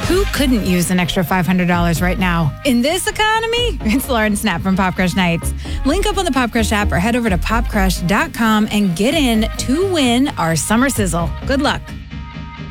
Who couldn't use an extra $500 right now? In this economy, it's Lauren Snap from Pop Crush Nights. Link up on the Pop Crush app or head over to popcrush.com and get in to win our summer sizzle. Good luck.